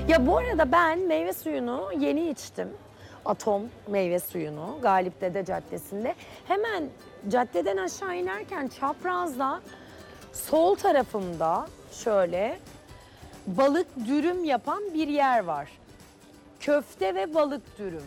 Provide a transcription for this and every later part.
Ya bu arada ben meyve suyunu yeni içtim. Atom meyve suyunu Galip Dede Caddesi'nde. Hemen caddeden aşağı inerken çaprazda sol tarafımda şöyle balık dürüm yapan bir yer var. Köfte ve balık dürüm.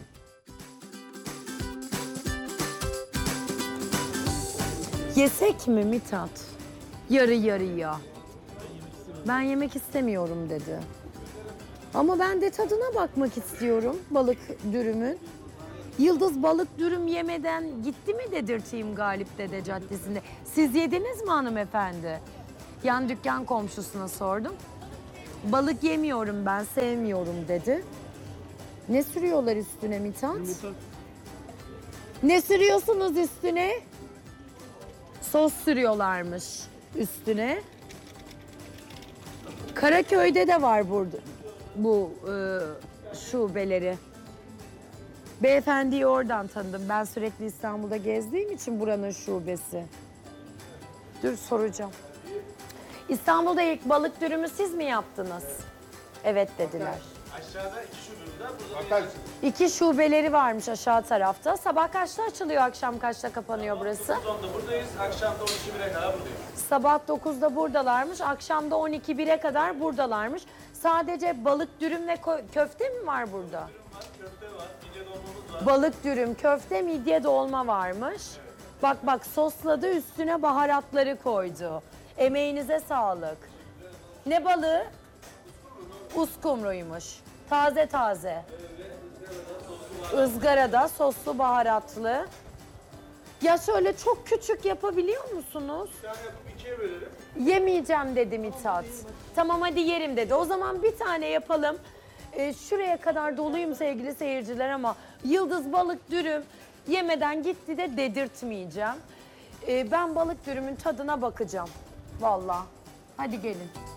Yesek mi Mithat? Yarı yarıya. Ben yemek istemiyorum dedi. Ama ben de tadına bakmak istiyorum balık dürümün. Yıldız balık dürüm yemeden gitti mi dedirteyim Galip Dede Caddesi'nde. Siz yediniz mi hanımefendi? Yan dükkan komşusuna sordum. Balık yemiyorum ben, sevmiyorum dedi. Ne sürüyorlar üstüne Mithat? Ne sürüyorsunuz üstüne? Sos sürüyorlarmış üstüne. Karaköy'de de var burada bu şubeleri. Beyefendiyi oradan tanıdım. Ben sürekli İstanbul'da gezdiğim için buranın şubesi. Dur soracağım. İstanbul'da ilk balık dürümü siz mi yaptınız? Evet dediler. Aşağıda 2 şubemiz var. Burada bir 2 şubeleri varmış aşağı tarafta. Sabah kaçta açılıyor, akşam kaçta kapanıyor burası? 9'da buradayız. Akşam da 12-1'e kadar buradayız. Sabah 9'da buradalarmış, akşam da 12-1'e kadar buradalarmış. Sadece balık dürüm ve köfte mi var burada? Köfte var, midye dolmamız var. Balık dürüm, köfte, midye dolma varmış. Bak bak sosladı, üstüne baharatları koydu. Emeğinize sağlık. Ne balığı? Uskumruymuş. Taze taze. Izgarada soslu baharatlı. Ya şöyle çok küçük yapabiliyor musunuz? Bir tane yapıp 2'ye bölelim. Yemeyeceğim dedi Mithat. Tamam hadi yerim dedi. O zaman bir tane yapalım. Şuraya kadar doluyum sevgili seyirciler ama yıldız balık dürüm yemeden gitti de dedirtmeyeceğim. Ben balık dürümün tadına bakacağım. Vallahi. Hadi gelin.